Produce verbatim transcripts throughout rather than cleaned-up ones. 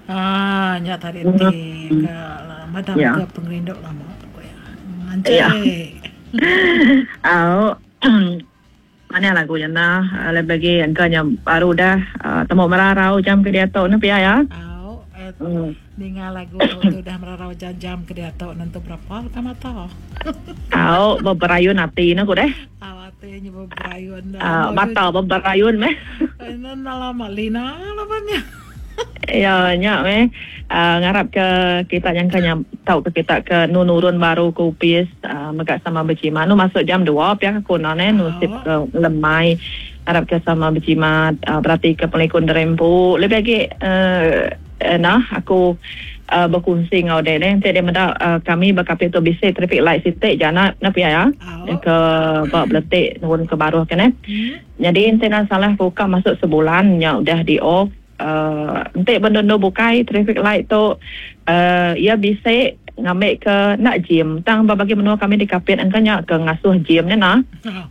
Ah, nya tadi Hmm, ti ke madam ya, ke pengerindok lama tu ko ya. ya. Anjay. Oh, mana lagunya na? Lebih angkanya baru dah. Uh, temu merarau jam ke dia tu na pia ya. Au, eh, Hmm. ningal lagu tu tu dah merarau jam-jam ke dia tu nentu berapa pertama tahu. Oh, beberayun hati na ko deh. Awate nyoba berayun dah Uh, lama tu. mata beberayun meh. Ini lama lina lamanya. Ya, nya meh. Uh, ngarap ke kita yang kanya tahu ke kita ke nu nurun baru ke upis uh, megak sama bercima nu masuk jam dua pihak aku nane nu sip ke lemai ngarap ke sama bercima uh, berarti ke pelekon derempu lebih lagi uh, uh, nah aku uh, berkongsi ngau deh ne tadi menda uh, kami bakapito bisi traffic light site jana na pia ya ke bak beletik nurun ke baru ke ne jadi intena salah buka masuk sebulan nya udah di off. Uh, nanti benda no bukai traffic light tu uh, ia bisa ngambil ke nak gym tang bagi menua kami di kapit angkanya ke ngasuh gym ni nah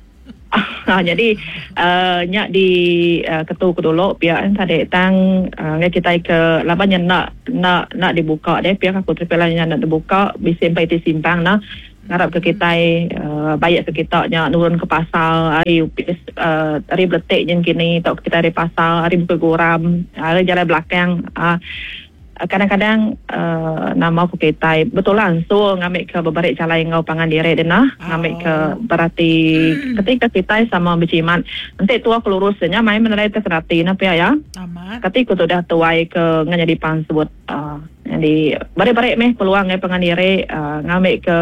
ah, jadi uh, nyak di uh, ketu kedulu pihak tadi tang uh, kita ke labanya nak nak nak dibuka deh pihak aku traffic light nak dibuka bisa sampai di simpang nah ngarap ke kita uh, bayar ke kita nya nurun ke pasar hari upis uh, hari beletik jen kini tak kita hari pasar hari buka goram hari jalan belakang uh, kadang-kadang uh, nama aku kita betul langsung ngambil ke beberapa calai ngau pangan diri denah ngambil ke berarti ketika kita sama berciman nanti tua kelurusnya main menerai terserati napa ya ketika tu dah tuai ke nganya di pansebut uh, jadi bare-bare meh peluang ngai pangan diri uh, ngambil ke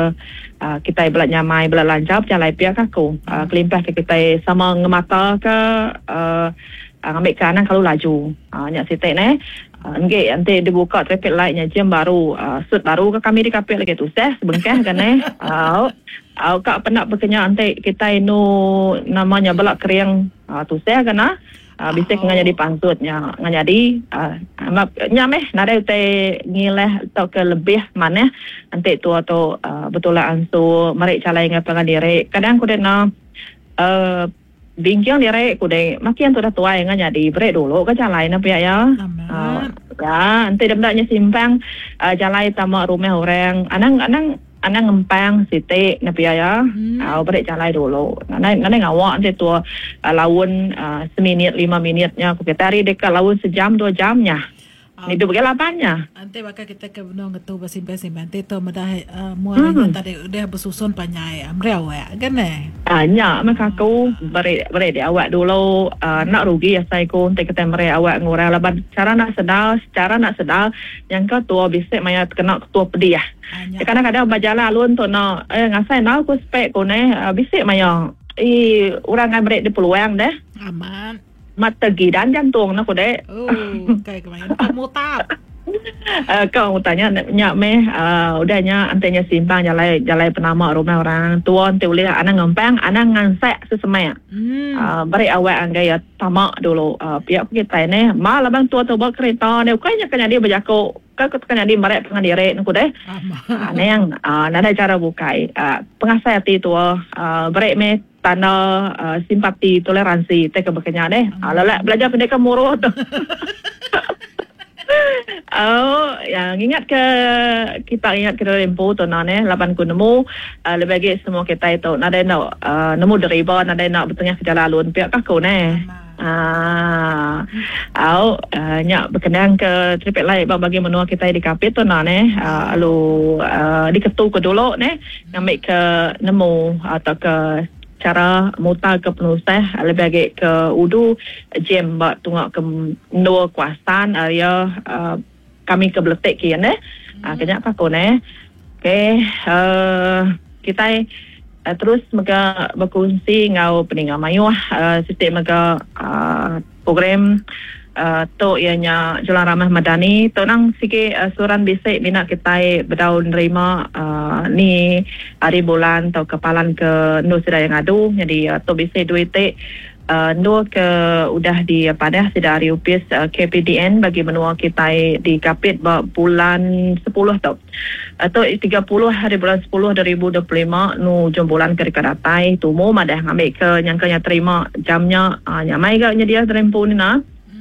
uh, kita belak nyamai belak lancap calai pihak aku uh, kelimpah ke kita sama ngemata ke uh, ngambil kanan kalau laju uh, nyak sitik ne Uh, Nggih, nanti dibuka traffic lightnya jam baru, uh, sud baru ke kami di kapit lagi tu seh, sebengkeh kan eh. Uh, uh, kak pernah berkenya nanti kita inu namanya belak kering, uh, tu seh kan ah. Uh, bisa oh. Nganya di pansutnya, nganya di, uh, nyameh, nada te ngileh atau ke lebih mana, nanti tu atau uh, betul lah ansu, mereka calai ngapangan diri. Kadang aku dah uh, bingkiang direk kude makian tu dah tua yang jadi break dulu ke jalan apa ya uh, ya nanti dendaknya simpang uh, jalan tamak rumah orang anang anang anang ngempang siti napi ya hmm. uh, break jalan dulu nanti nanti ngawak nanti tu uh, lawan uh, seminit lima minitnya aku kita hari dekat lawan sejam dua jamnya ni tu bagaimana lapanya nanti bakal kita ke benong ketu besimpan-simpan nanti tu medah uh, muaranya hmm. tadi udah bersusun panjai amrew ya kan eh banyak mereka aku beri beri di awak dulu uh, nak rugi ya saya ku nanti kita beri awak ngurang laban cara nak sedal secara nak sedal yang kau tua bisa maya kena ketua pedih ya kadang-kadang berjalan alun tu nak eh ngasai nak aku spek ku ne uh, bisa maya i orang ngai beri di peluang deh aman mata gidan jantung nak ku deh oh kayak kemarin kamu tap Uh, kau tanya nyak meh uh, udahnya antenya simpang jalai jalai penama rumah orang tuan tu lihat anak ngempang anak ngansek sesemaya hmm. uh, beri awak anggai ya tamak dulu uh, pihak kita ini malah bang tua tu bawa kereta dia kayaknya kena dia berjaku kau kena dia merek pengen diri aku deh aneh yang uh, nada cara bukai uh, pengasai hati tua uh, beri meh tanda uh, simpati toleransi teka berkenya deh hmm. uh, lelak belajar pendekan murah tu Oh, yang ingat ke kita ingat ke rempo tu nane lapan ku nemu uh, lebih lagi semua kita itu nada nak uh, nemu deriba nada nak bertengah ke jalan alun pihak aku ne ah au uh, nyak berkenaan ke traffic light bagi menua kita di kapit tu nane uh, lalu uh, di ketu ke dulu ne ngambil ke nemu atau ke cara mutar ke penusah lebih lagi ke udu jem buat tungak ke dua kuasan area uh, kami ke beletik kian eh hmm. uh, kenyak aku ne okey uh, kita uh, terus mega berkongsi ngau peninggal mayuh uh, setiap mega uh, program Uh, tu ianya Jualan Ramah Madani tu nang sikit uh, suran bisik minat kita berdaun nerima uh, ni hari bulan atau kepalan ke nu sida yang adu jadi uh, tu bisik duit uh, nu ke udah di padah sida hari upis uh, K P D N bagi menua kita di kapit bulan sepuluh tu atau uh, tiga puluh hari bulan sepuluh dua ribu dua puluh lima nu jom bulan ke kadatai tu mu madah ngambil ke yang kenya terima jamnya uh, nyamai gak dia terempu ni nah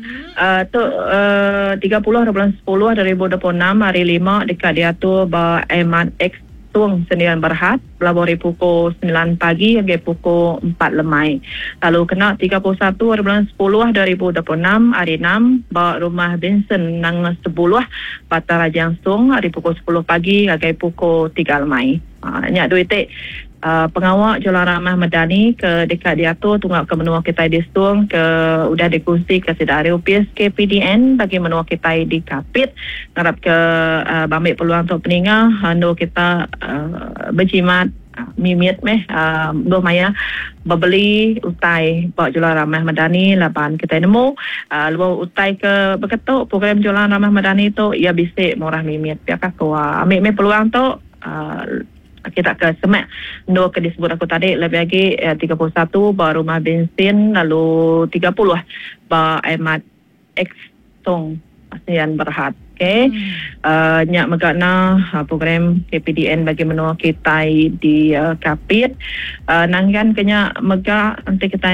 Uh, tu uh, tiga puluh bulan sepuluh dua ribu dua puluh enam hari lima dekat diatur ba Eman X Tung Sendirian Berhad belabori pukul sembilan pagi hingga pukul empat lemai. Lalu kena tiga puluh satu bulan sepuluh dua ribu dua puluh enam hari enam ba rumah Vincent nang sepuluh Bata Rajang Sung hari pukul sepuluh pagi hingga pukul tiga lemai. Ha, nyak duit Uh, pengawal Jualan Ramah Madani ke dekat diatur tunggak ke menua kita di Stung ke udah dikongsi ke sedari U P S K P D N bagi menua kita di Kapit ngarap ke uh, bambil peluang untuk peninggal hando kita uh, berjimat uh, mimit meh uh, doh maya berbeli utai buat Jualan Ramah Madani laban kita nemu uh, lepas utai ke berketuk program Jualan Ramah Madani tu ia bisik murah mimit pihak aku uh, ambil meh peluang tu uh, kita ke semak no ke disebut aku tadi lebih lagi eh, tiga puluh satu ba rumah bensin lalu tiga puluh ba Ahmad X Tong Sendirian Berhad. Okay. Hmm. Uh, nyak megana uh, program K P D N bagi menua kita di uh, Kapit. Uh, nanggan kenya mega nanti kita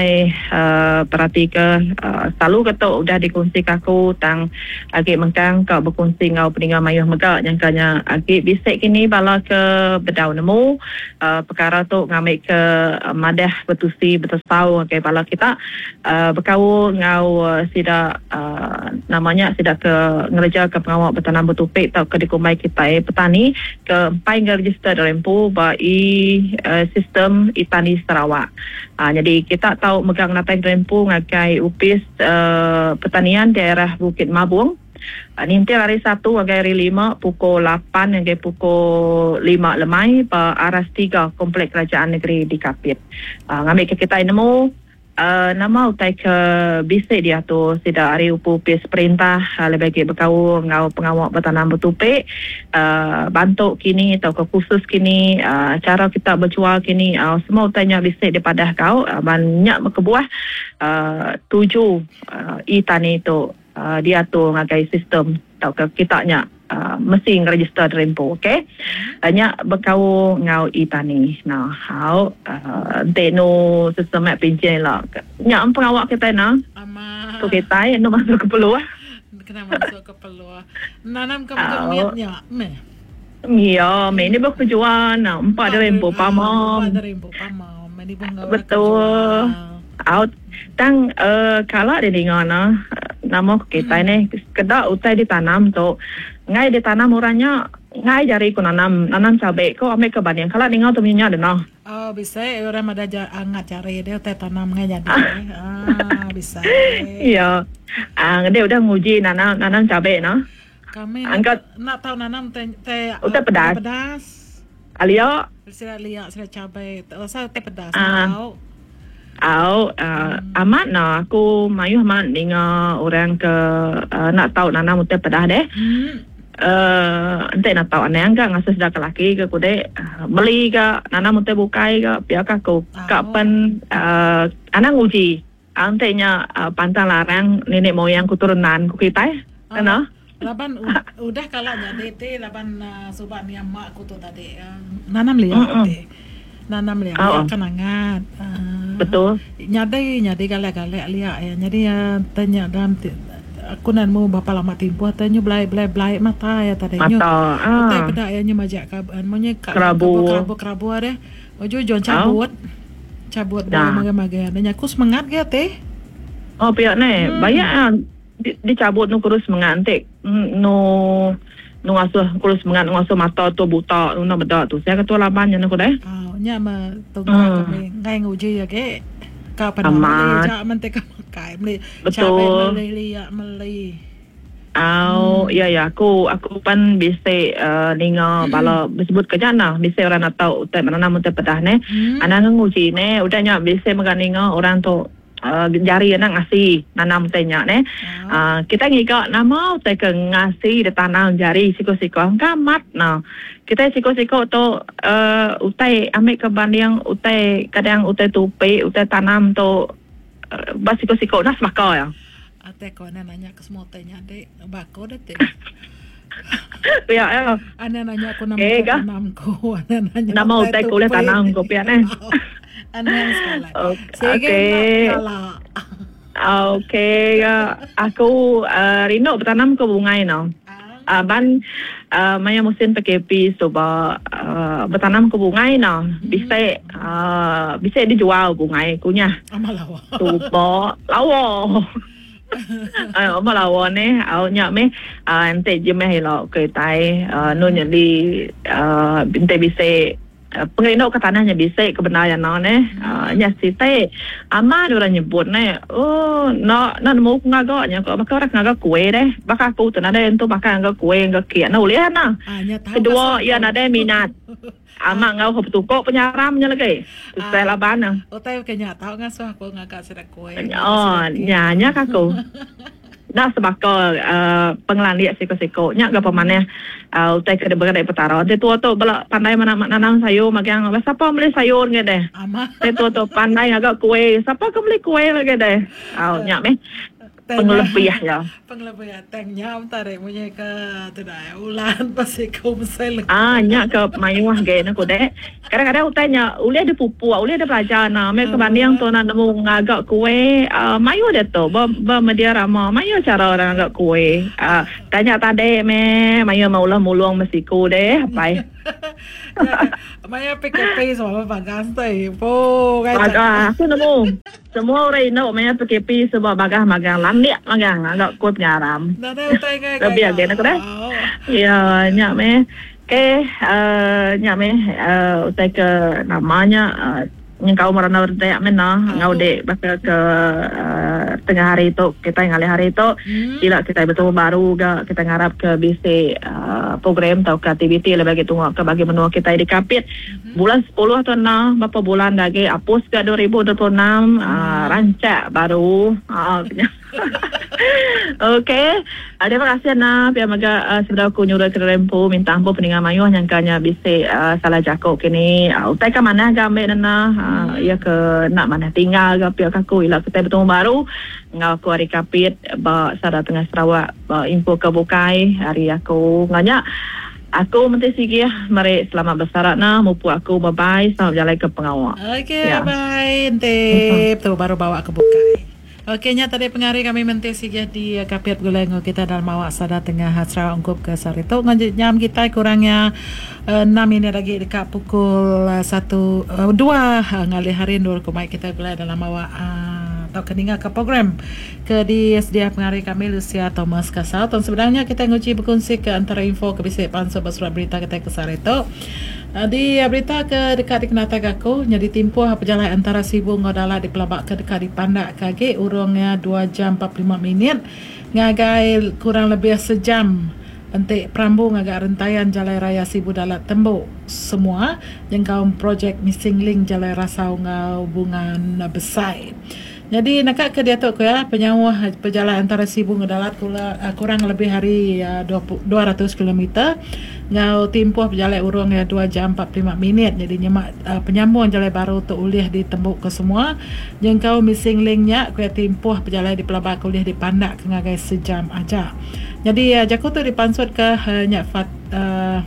uh, perhati ke uh, selalu kata udah dikongsi kaku tang agi mengkang kau berkongsi ngau peninggal mayuh mega yang kanya agi bisik kini bala ke bedau nemu uh, perkara tu ngambil ke uh, madah betusi betusau okay, bala kita uh, berkau ngau uh, sida uh, namanya sida ke ngereja ke awak bertanam bertupik atau ke dikumai kita eh, petani ke empai register rempu bagi uh, sistem Itani Sarawak. Uh, jadi kita tahu megang natai rempu ngakai upis uh, pertanian daerah Bukit Mabung. Uh, nintir hari satu hari lima pukul lapan hingga pukul lima lemai pa aras tiga komplek kerajaan negeri di Kapit. Uh, ngambil ke kita nemu Uh, nama utai ke bisik dia tu sida hari upu pis perintah uh, lebih baik berkau ngau pengawal bertanam bertupik uh, bantuk kini atau ke khusus kini uh, cara kita berjual kini uh, semua utainya bisik daripada kau uh, banyak berkebuah uh, tujuh uh, e-tani tu uh, dia tu ngagai sistem atau ke kitanya Uh, mesti register rempo, okay? Banyak berkau ngau e-tani. Nah, how uh, ente no sistem mak pinjai lah. Nyak pengawak kita na. Ama. Tu kita no masuk ke peluah. Kena masuk ke peluah. Nanam ke miatnya, meh. Ya, me ni berkejuan. Nah, empat ada rempo pamam. Empat ada rempo pamam. Meni bunga. Betul. Out. Tang uh, kalau dia dengar na nama kita ni kedak utai ditanam tu ngai ditanam orangnya ngai jari ko nanam nanam cabai ko ambil ke banian kalau dengar tu minyak dah. Oh bisa orang ada ja angat cari dia utai tanam ngai jadi. Ah bisa. Iya. Ah dia udah nguji nanam nanam cabai na. Kami angkat nak tahu nanam teh teh utai pedas. Pedas. Alia. Sila liak sila cabai. Rasa teh pedas. Tahu. Au, uh, amat na aku mayuh amat dengar orang ke uh, nak tahu nanam utai pedah deh. Hmm. Uh, ente nak tahu aneh enggak ngasih dah ke laki ke kude uh, beli ke nanam utai bukai ke biar aku kapan uh, anak uji ante nya uh, pantang larang nenek moyang keturunan ku kita kena. Laban udah kalau jadi teh laban uh, sobat ni mak aku tu tadi uh, nanam liat teh. Nanam liat oh. Kenangan. Uh, Betul. Nyadai nyadai galak-galak liat ya. Jadi ya tanya dalam aku nan mau berapa lama tempoh tanya belai belai belai mata ya tadi. Mata. Ah. Tapi pada ya nya majak kaban monya kerabu kerabu kerabu ada. Ojo jon cabut. Cabut boleh maga-maga. Nanya aku semangat ke teh? Oh pihak ni hmm. banyak di, dicabut nu kurus mengantik. Nu nu ngasuh kurus mengan ngasuh mata tu buta nu bedak tu. Saya ketua laban yang aku dah. Nya ma tunggu kami ngai nguji ya ke kapan mali ja mante ka makai meli betul meli ya meli au ya ya aku aku pan bisa uh, dengar bala disebut kejana bisa orang nak tahu utai mana nama utai pedah ne anak nguji ne udahnya bisa menganinga orang tu Uh, jari anak ngasih nanam tanya ne oh. uh, kita ngigak nama utai ke ngasih de tanam jari siko-siko kamat nah kita siko-siko tu uh, utai ambil ke banding utai kadang utai tupi utai tanam tu uh, bas siko-siko nas maka ya ate ko nanya ke semua tanya dek bako deh teh ya ya ana nanya aku nama eh, tanam ko ana nanya nama utai ko le tanam ko pia ne aneh sekali. Okay. Okey, uh, aku uh, rindu bertanam ke bunga no. Uh, ban uh, maya musim P K P coba uh, bertanam ke bunga no. Bisa uh, bisa dijual bunga kunya. Amalawa. Coba lawa. Ay, uh, malawa ni, au nya me, uh, ente je me hilo ke tai, uh, no nya di, uh, ente bisa pengrino ke tanahnya bisa kebenaran no ne, uh, nya site, ama orang nyebut ne, oh, no, no mau ngago nya ko, maka orang ngago kue deh, baka aku tu nade ento baka ngago kue ngago kia, no lihat na. Kedua, ya nade minat. Ama ngau hop tuko penyaramnya lagi. Tu saya laban na. Oh, tahu kenya tahu ngasuh aku ngagak sedek kue. Oh, nyanya kaku. Dah sebab ko uh, penglandia siko-siko nya ga pamane uh, utai ke berada petaro. Te tua tu bala pandai mana nanam sayur magang siapa beli sayur nge deh. Ama. Te tua tu pandai agak kue. Siapa ke beli kue lagi deh. Au nya me. Pengelebih ya. Pengelebih ya. Teng nyam tarik punya ke tidak ulan pasti kau mesel. Ah nya ke mayuah ge na ko deh. Kadang-kadang utai nya uli ada pupu, uli ada pelajar na. Me ke banding tu na nemu ngagak kue, uh, mayu dah tu. Ba ba media rama, mayu cara orang ngagak kue. Uh, tanya tadi me, mayu maulah mulung mesiku deh, apa? Maya P K P sama bagas tu. Po, bagah. Aku nemu. Semua orang nak maya P K P sebab bagah magang landia magang agak kue penyaram. Dah dah utai kai. Lebih agak nak deh. Ya, nyak me. Okay, uh, nya me uh, utai ke namanya uh, yang kau merana berdaya mena ngau dek bakal ke uh, tengah hari itu kita ngalih hari itu hmm. Tidak kita betul baru ga kita ngarap ke B C uh, program atau ke aktiviti lebih gitu ke bagi menua kita di Kapit hmm. Bulan sepuluh atau enam berapa bulan lagi apus ke dua ribu dua puluh enam hmm. uh, rancak baru uh, Okey, terima kasih na pihak maga uh, sebelah aku nyuruh ke rempu minta ampun peninggal mayu nyangkanya bisa uh, salah jakok kini uh, utai ke mana gambar na uh, ya ke nak mana tinggal ke pihak aku ilah kita betul baru ngau aku hari Kapit ba sada tengah Sarawak ba info ke bukai hari aku nganya aku mesti sigi mari selamat bersarat na mupu aku bye bye selamat jalan ke pengawal. Okey, ya. Bye ente betul baru bawa ke bukai. Okey, nya tadi pengari kami menti sige di uh, Kapit Gulengo kita dalam awak sada tengah Sarawak ungkup ke Sarito ngajam kita kurangnya uh, enam minit lagi dekat pukul uh, satu uh, dua uh, ngalih hari nur kumai kita gulai dalam awak uh, atau keninga ke program ke di S D A pengari kami Lucia Thomas Kasau. Dan sebenarnya kita nguji berkongsi ke antara info ke bisik pansel bersurat berita kita ke Sarito. Di berita ke dekat di Kenataga aku jadi timpuh perjalanan antara Sibu Ngodala di Pelabak ke dekat di Pandak kage urungnya dua jam empat puluh lima minit ngagai kurang lebih sejam untuk perambung agak rentaian Jalan Raya Sibu Dalat Tembuk semua jengkau projek Missing Link Jalan Rasau ngau bungan besai. Jadi nakak ke dia tu ya penyawa perjalanan antara Sibu Ngedalat kurang lebih hari dua ratus kilometer ngau timpuh perjalanan urung ya dua jam empat puluh lima minit. Jadi nyemak uh, penyambung jalan baru tu ulih di Tembuk ke semua jengkau Missing Linknya ku timpuh perjalanan di Pelabak ulih di Pandak ke ngagai sejam aja. Jadi uh, jaku tu dipansut ke hanya uh, fat uh,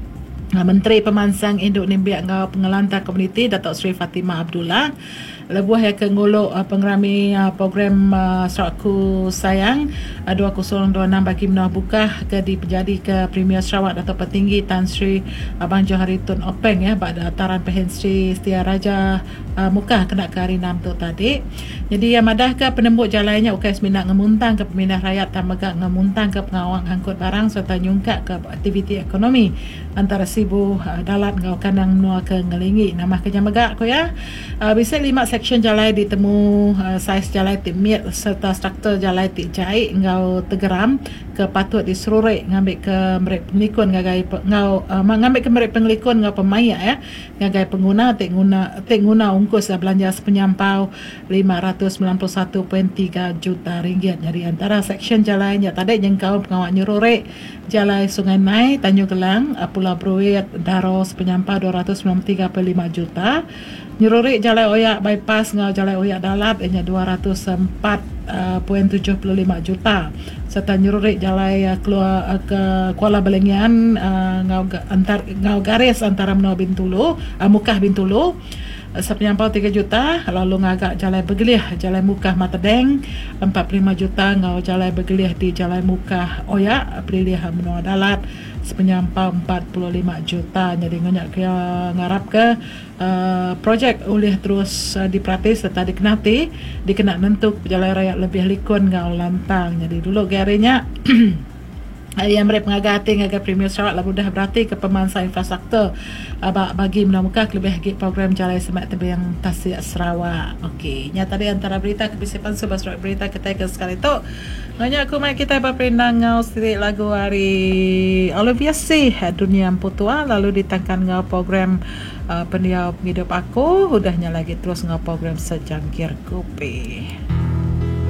Menteri Pemansang Induk Nimbiak ngau Pengelantar Komuniti Datuk Seri Fatimah Abdullah lebuh ya ke ngolok uh, pengerami uh, program uh, Sarawakku Sayang uh, dua kosong dua enam bagi menua buka ke di penjadi ke Premier Sarawak Datuk Petinggi Tan Sri Abang Johari Tun Openg ya pada ataran Pehen Sri Setia Raja uh, Mukah kena ke hari enam tu tadi. Jadi yang madah ke penembuk jalannya U K S minat ngemuntang ke pemindah rakyat tak megak ngemuntang ke pengawang angkut barang serta nyungkak ke aktiviti ekonomi antara Sibu uh, Dalat ngau kandang menua ke ngelingi nama kerja megak ko ya uh, bisa lima section jalan ditemu uh, saiz jalan timit serta struktur jalan ti jai ngau tegeram ke patut diserurek ngambil ke merek penglikun ngagai ngau uh, ngambil ke merek penglikun ngau pemaya ya ngagai pengguna tik guna tik guna ungkus uh, belanja penyampau lima ratus sembilan puluh satu perpuluhan tiga juta ringgit. Jadi antara section jalan yang tadi jengkau pengawal nyururek jalan Sungai Nai Tanjung Kelang uh, Pulau Bruit Daros penyampau dua ratus sembilan puluh tiga perpuluhan lima juta. Nyururek jalan Oyak bypass ngau jalan Oyak Dalat hanya dua ratus empat uh, poin tujuh puluh lima juta serta nyururik jalai uh, keluar uh, ke Kuala Belengian uh, ngau ga- antar ngau garis antara Menua Bintulu uh, Mukah Bintulu sepenyampau tiga juta, lalu ngagak Jalai Bergelih Jalai Mukah Matadeng empat puluh lima juta, ngau Jalai Bergelih di Jalai Mukah Oyak Pilih Menua Dalat sepenyampau empat puluh lima juta. Jadi ngonyak ke ngarap ke uh, projek boleh terus uh, diperhati serta dikenati dikena nentuk Jalai Rakyat lebih likun ngau lantang. Jadi dulu garinya yang mereka mengagati ngaga Premier Sarawak lah mudah berarti ke pemansa infrastruktur uh, bagi menemukan lebih lagi program Jalai Semak Tebing Tasik Sarawak. Okey, nyata di antara berita kebisipan sebab surat berita kita ke sekali tu. Banyak aku mai kita berperindah ngau sedikit lagu hari Olivia C Dunia Putua, lalu ditangkan ngau program uh, pendiau hidup aku udahnya lagi terus ngau program Secangkir Kopi.